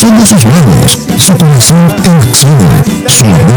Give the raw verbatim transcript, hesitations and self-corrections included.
son de sus manos, su corazón en acción, su